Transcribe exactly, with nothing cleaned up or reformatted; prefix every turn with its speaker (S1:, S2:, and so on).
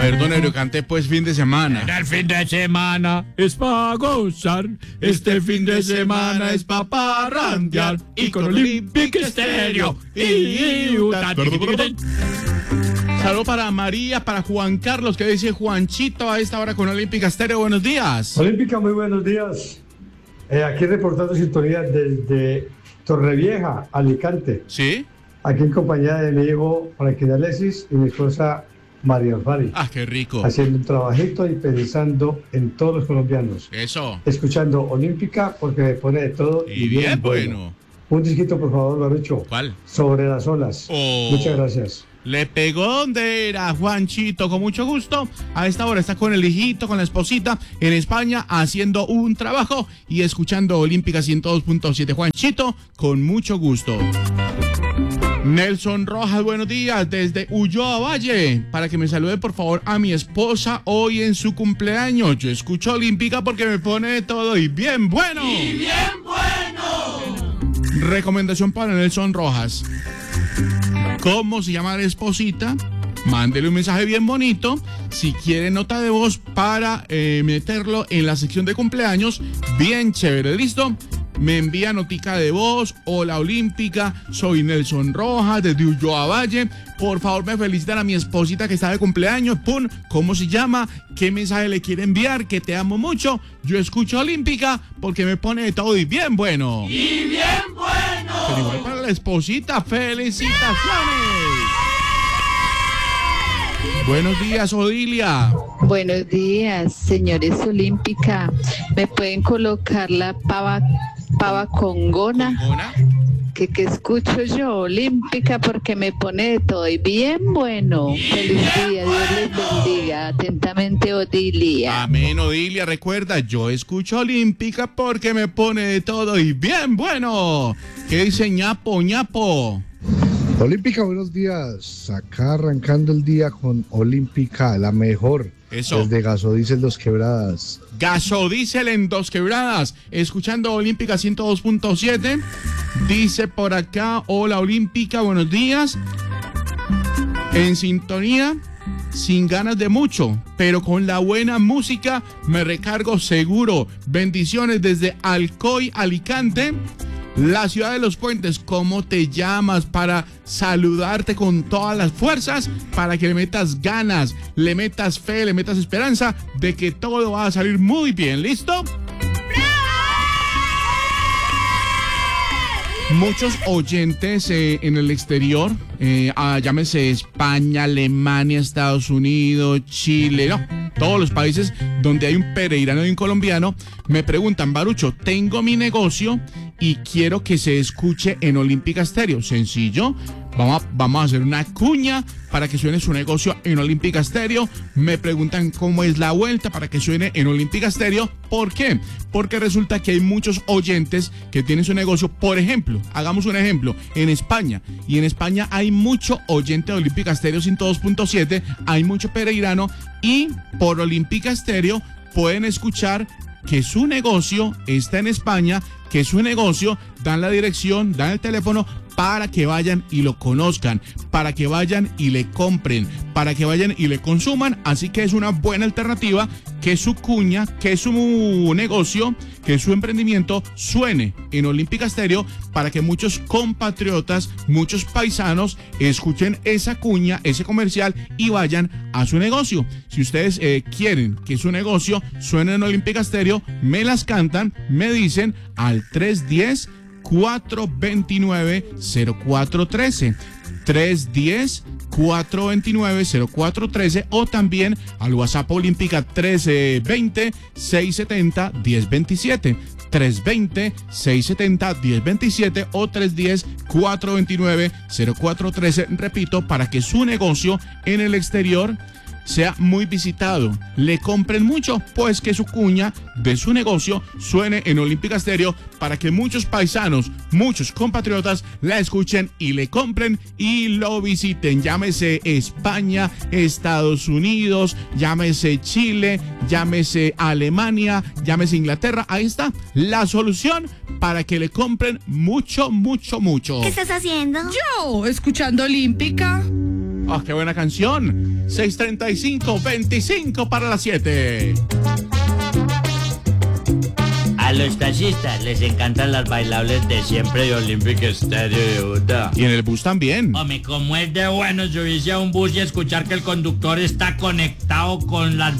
S1: ver, don Ebrio, cante pues fin de semana.
S2: El fin de semana es para gozar, este fin de semana es para parrandear, y con Olympic Stereo. Y...
S1: Saludo para María, para Juan Carlos, que dice Juanchito a esta hora con Olímpica Stereo. Buenos días.
S3: Olímpica, muy buenos días. Eh, aquí reportando sintonía desde Torrevieja, Alicante.
S1: ¿Sí?
S3: Aquí en compañía de mi hijo Franklin Alexis y mi esposa María Alfari.
S1: Ah, qué rico.
S3: Haciendo un trabajito y pensando en todos los colombianos.
S1: Eso.
S3: Escuchando Olímpica porque me pone de todo.
S1: Y, y bien, bien bueno. bueno.
S3: Un disquito, por favor, Barucho.
S1: ¿Cuál?
S3: Sobre las olas.
S1: Oh.
S3: Muchas gracias.
S1: Le pegó donde era, Juanchito, con mucho gusto. A esta hora está con el hijito, con la esposita en España, haciendo un trabajo y escuchando Olímpica ciento dos punto siete. Juanchito, con mucho gusto. Nelson Rojas, buenos días, desde Ulloa Valle. Para que me salude, por favor, a mi esposa hoy en su cumpleaños. Yo escucho Olímpica porque me pone de todo y bien bueno.
S2: ¡Y bien bueno!
S1: Recomendación para Nelson Rojas. ¿Cómo se llama la esposita? Mándele un mensaje bien bonito. Si quiere nota de voz para eh, meterlo en la sección de cumpleaños, bien chévere, ¿listo? Me envía notica de voz. Hola Olímpica, soy Nelson Rojas desde Ulloa Valle. Por favor, me felicitan a mi esposita que está de cumpleaños. Pum, ¿cómo se llama? ¿Qué mensaje le quiere enviar? Que te amo mucho. Yo escucho Olímpica porque me pone de todo y bien bueno.
S2: ¡Y bien bueno!
S1: Pero igual para la esposita, felicitaciones. Buenos días, Odilia.
S4: Buenos días, señores Olímpica. ¿Me pueden colocar la pava, pava congona?
S1: ¿Congona?
S4: Que, que escucho yo, Olímpica, porque me pone de todo y bien bueno. Feliz día, Dios les bendiga. Atentamente, Odilia.
S1: Amén, Odilia. Recuerda, yo escucho Olímpica porque me pone de todo y bien bueno. ¿Qué dice ñapo, ñapo?
S5: Olímpica, buenos días. Acá arrancando el día con Olímpica, la mejor.
S1: Eso.
S5: Desde Gasodiesel Dos Quebradas.
S1: Gasodiesel en Dos Quebradas. Escuchando Olímpica ciento dos punto siete. Dice por acá, hola Olímpica, buenos días. En sintonía, sin ganas de mucho, pero con la buena música me recargo seguro. Bendiciones desde Alcoy, Alicante. La ciudad de los puentes, ¿cómo te llamas? Para saludarte con todas las fuerzas, para que le metas ganas, le metas fe, le metas esperanza de que todo va a salir muy bien. ¿Listo? Muchos oyentes eh, en el exterior, eh, ah, llámese España, Alemania, Estados Unidos, Chile, no, todos los países donde hay un pereirano y un colombiano, me preguntan, Barucho, tengo mi negocio y quiero que se escuche en Olímpica Stereo. Sencillo, vamos a, vamos a hacer una cuña para que suene su negocio en Olímpica Stereo. Me preguntan cómo es la vuelta para que suene en Olímpica Stereo. ¿Por qué? Porque resulta que hay muchos oyentes que tienen su negocio, por ejemplo, hagamos un ejemplo, en España. Y en España hay mucho oyente de Olímpica Stereo ciento dos punto siete, hay mucho pereirano y por Olímpica Stereo pueden escuchar que su negocio está en España, que su negocio, dan la dirección, dan el teléfono para que vayan y lo conozcan, para que vayan y le compren, para que vayan y le consuman. Así que es una buena alternativa que su cuña, que su negocio, que su emprendimiento suene en Olímpica Stereo para que muchos compatriotas, muchos paisanos escuchen esa cuña, ese comercial y vayan a su negocio. Si ustedes eh, quieren que su negocio suene en Olímpica Stereo, me las cantan, me dicen al tres uno cero, cuatro dos nueve, cero cuatro uno tres. tres uno cero, cuatro dos nueve, cero cuatro uno tres o también al WhatsApp Olímpica tres dos cero, seis siete cero, uno cero dos siete. tres dos cero, seis siete cero, uno cero dos siete o tres uno cero, cuatro dos nueve, cero cuatro uno tres. Repito, para que su negocio en el exterior sea muy visitado, le compren mucho, pues que su cuña de su negocio suene en Olímpica Stereo para que muchos paisanos, muchos compatriotas la escuchen y le compren y lo visiten. Llámese España, Estados Unidos, llámese Chile, llámese Alemania, llámese Inglaterra. Ahí está la solución para que le compren mucho, mucho, mucho.
S6: ¿Qué estás haciendo?
S7: Yo, escuchando Olímpica.
S1: ¡Ah, oh, qué buena canción! seis treinta y cinco, veinticinco para las siete.
S6: A los taxistas les encantan las bailables de siempre de Olympic Stereo de Bogotá.
S1: Y en el bus también.
S6: Hombre, como es de bueno subirse a un bus y escuchar que el conductor está conectado con las